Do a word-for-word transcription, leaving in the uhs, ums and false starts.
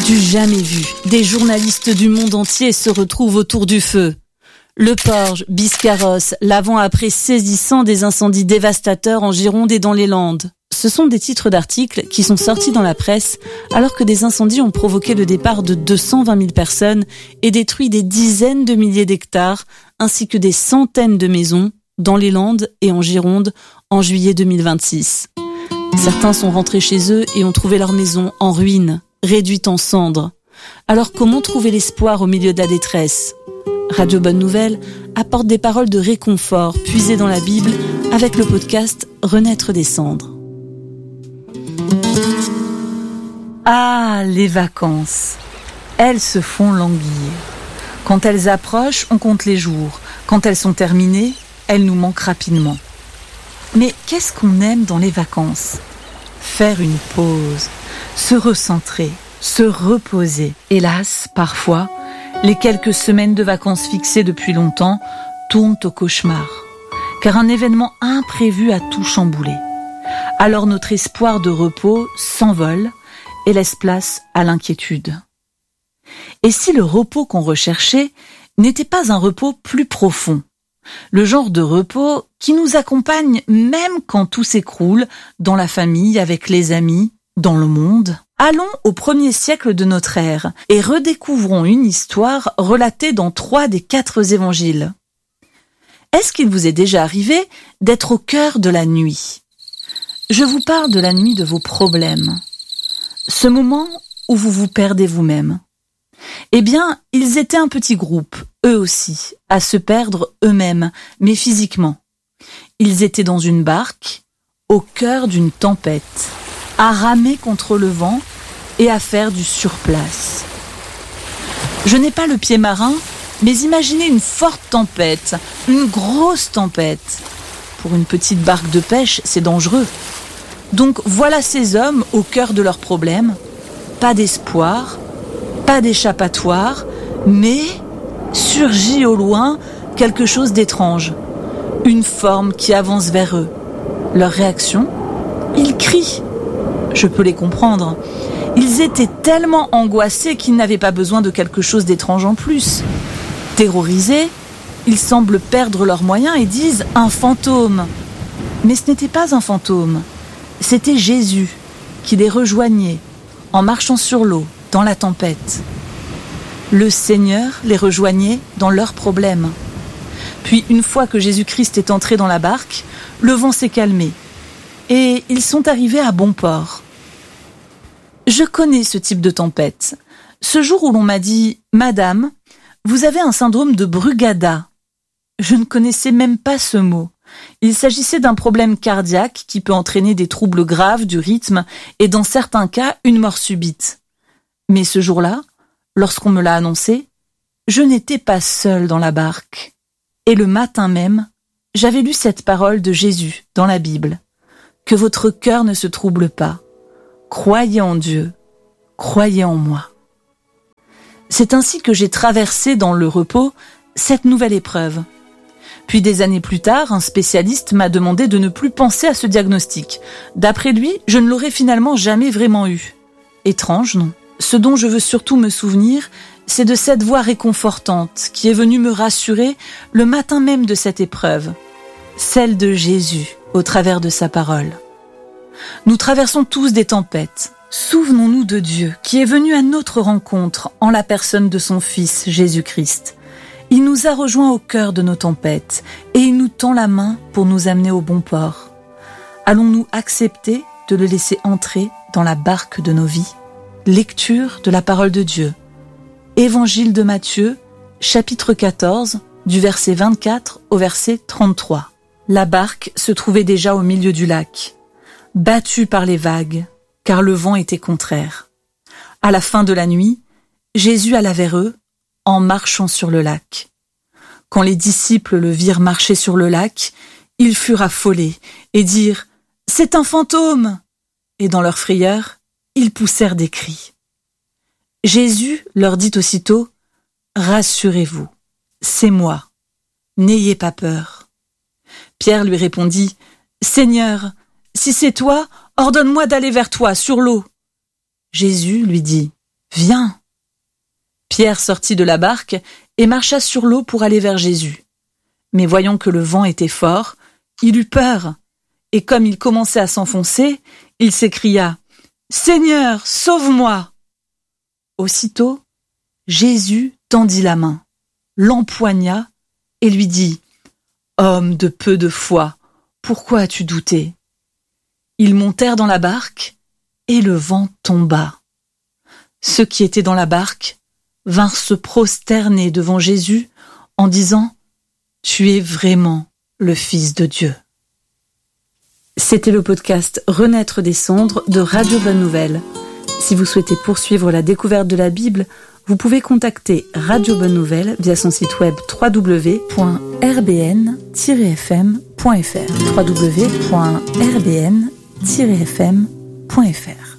Du jamais vu, des journalistes du monde entier se retrouvent autour du feu. Le Porge, Biscarrosse, l'avant-après saisissant des incendies dévastateurs en Gironde et dans les Landes. Ce sont des titres d'articles qui sont sortis dans la presse alors que des incendies ont provoqué le départ de deux cent vingt mille personnes et détruit des dizaines de milliers d'hectares ainsi que des centaines de maisons dans les Landes et en Gironde en juillet deux mille vingt-six. Certains sont rentrés chez eux et ont trouvé leur maison en ruine, réduite en cendres. Alors comment trouver l'espoir au milieu de la détresse ? Radio Bonne Nouvelle apporte des paroles de réconfort puisées dans la Bible avec le podcast Renaître des cendres. Ah, les vacances, elles se font languir. Quand elles approchent, on compte les jours. Quand elles sont terminées, elles nous manquent rapidement. Mais qu'est-ce qu'on aime dans les vacances ? Faire une pause, se recentrer, se reposer. Hélas, parfois, les quelques semaines de vacances fixées depuis longtemps tournent au cauchemar, car un événement imprévu a tout chamboulé. Alors notre espoir de repos s'envole et laisse place à l'inquiétude. Et si le repos qu'on recherchait n'était pas un repos plus profond ? Le genre de repos qui nous accompagne même quand tout s'écroule, dans la famille, avec les amis, dans le monde. Allons au premier siècle de notre ère et redécouvrons une histoire relatée dans trois des quatre évangiles. Est-ce qu'il vous est déjà arrivé d'être au cœur de la nuit ? Je vous parle de la nuit de vos problèmes. Ce moment où vous vous perdez vous-même. Eh bien, ils étaient un petit groupe, eux aussi, à se perdre eux-mêmes, mais physiquement. Ils étaient dans une barque, au cœur d'une tempête, à ramer contre le vent et à faire du surplace. Je n'ai pas le pied marin, mais imaginez une forte tempête, une grosse tempête. Pour une petite barque de pêche, c'est dangereux. Donc voilà ces hommes au cœur de leurs problèmes. Pas d'espoir, pas d'échappatoire, mais surgit au loin quelque chose d'étrange. Une forme qui avance vers eux. Leur réaction ? Ils crient. Je peux les comprendre. Ils étaient tellement angoissés qu'ils n'avaient pas besoin de quelque chose d'étrange en plus. Terrorisés, ils semblent perdre leurs moyens et disent « un fantôme ». Mais ce n'était pas un fantôme. C'était Jésus qui les rejoignait en marchant sur l'eau, dans la tempête. Le Seigneur les rejoignait dans leurs problèmes. Puis, une fois que Jésus-Christ est entré dans la barque, le vent s'est calmé et ils sont arrivés à bon port. Je connais ce type de tempête. Ce jour où l'on m'a dit « Madame, vous avez un syndrome de Brugada ». Je ne connaissais même pas ce mot. Il s'agissait d'un problème cardiaque qui peut entraîner des troubles graves du rythme et dans certains cas, une mort subite. Mais ce jour-là, lorsqu'on me l'a annoncé, je n'étais pas seule dans la barque. Et le matin même, j'avais lu cette parole de Jésus dans la Bible. Que votre cœur ne se trouble pas. Croyez en Dieu. Croyez en moi. C'est ainsi que j'ai traversé dans le repos cette nouvelle épreuve. Puis des années plus tard, un spécialiste m'a demandé de ne plus penser à ce diagnostic. D'après lui, je ne l'aurais finalement jamais vraiment eu. Étrange, non ? Ce dont je veux surtout me souvenir, c'est de cette voix réconfortante qui est venue me rassurer le matin même de cette épreuve. Celle de Jésus au travers de sa parole. Nous traversons tous des tempêtes. Souvenons-nous de Dieu qui est venu à notre rencontre en la personne de son Fils Jésus-Christ. Il nous a rejoints au cœur de nos tempêtes et il nous tend la main pour nous amener au bon port. Allons-nous accepter de le laisser entrer dans la barque de nos vies ? Lecture de la parole de Dieu. Évangile de Matthieu, chapitre quatorze, du verset vingt-quatre au verset trente-trois. La barque se trouvait déjà au milieu du lac, battue par les vagues, car le vent était contraire. À la fin de la nuit, Jésus alla vers eux, en marchant sur le lac. Quand les disciples le virent marcher sur le lac, ils furent affolés et dirent « C'est un fantôme !» Et dans leur frayeur, ils poussèrent des cris. Jésus leur dit aussitôt « Rassurez-vous, c'est moi, n'ayez pas peur. » Pierre lui répondit « Seigneur, si c'est toi, ordonne-moi d'aller vers toi sur l'eau. » Jésus lui dit « Viens !» Pierre sortit de la barque et marcha sur l'eau pour aller vers Jésus. Mais voyant que le vent était fort, il eut peur, et comme il commençait à s'enfoncer, il s'écria « Seigneur, sauve-moi !» Aussitôt, Jésus tendit la main, l'empoigna et lui dit « Homme de peu de foi, pourquoi as-tu douté ?» Ils montèrent dans la barque et le vent tomba. Ceux qui étaient dans la barque vinrent se prosterner devant Jésus en disant « Tu es vraiment le Fils de Dieu. » C'était le podcast Renaître des cendres de Radio Bonne Nouvelle. Si vous souhaitez poursuivre la découverte de la Bible, vous pouvez contacter Radio Bonne Nouvelle via son site web w w w point r b n tiret f m point f r w w w point r b n tiret f m point f r.